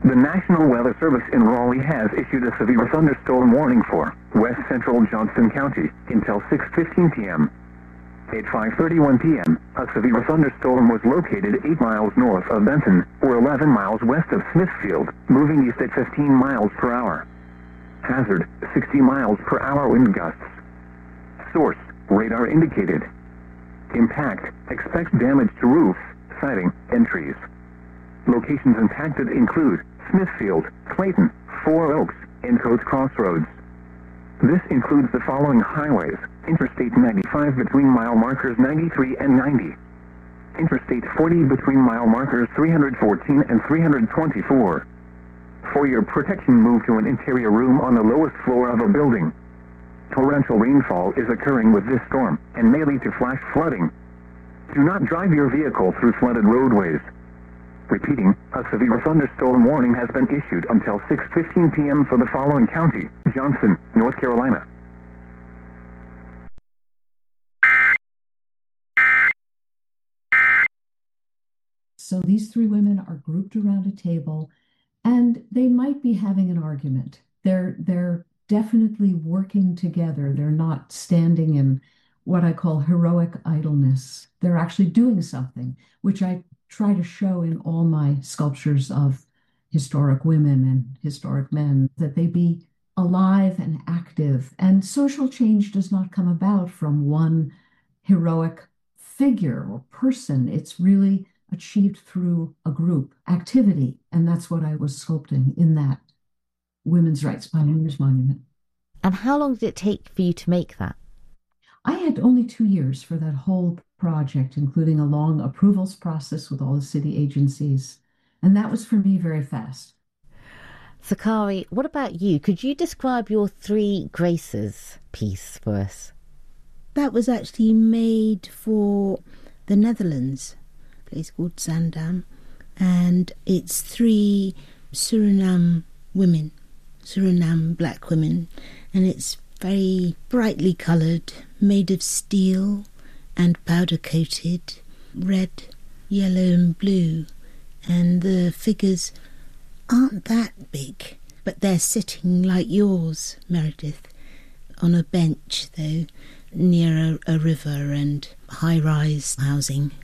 The National Weather Service in Raleigh has issued a severe thunderstorm warning for west central Johnston County until 6:15 p.m. At 5:31 p.m., a severe thunderstorm was located 8 miles north of Benton, or 11 miles west of Smithfield, moving east at 15 miles per hour. Hazard, 60 miles per hour wind gusts. Source, radar indicated. Impact, expect damage to roofs, siding, and trees. Locations impacted include Smithfield, Clayton, Four Oaks, and Coates Crossroads. This includes the following highways: Interstate 95 between mile markers 93 and 90. Interstate 40 between mile markers 314 and 324. For your protection, move to an interior room on the lowest floor of a building. Torrential rainfall is occurring with this storm and may lead to flash flooding. Do not drive your vehicle through flooded roadways. Repeating, a severe thunderstorm warning has been issued until 6:15 p.m. for the following county: Johnston, North Carolina. So these three women are grouped around a table, and they might be having an argument. They're definitely working together. They're not standing in what I call heroic idleness. They're actually doing something, which I try to show in all my sculptures of historic women and historic men, that they be alive and active. And social change does not come about from one heroic figure or person. It's really achieved through a group activity. And that's what I was sculpting in that Women's Rights Pioneers Monument. And how long did it take for you to make that? I had only 2 years for that whole project, including a long approvals process with all the city agencies. And that was for me very fast. Sakari, what about you? Could you describe your Three Graces piece for us? That was actually made for the Netherlands, a place called Zaandam. And it's 3 Suriname women, Suriname black women. And it's very brightly coloured, made of steel and powder coated, red, yellow and blue. And the figures aren't that big, but they're sitting like yours, Meredith, on a bench, though, near a river and high-rise housing.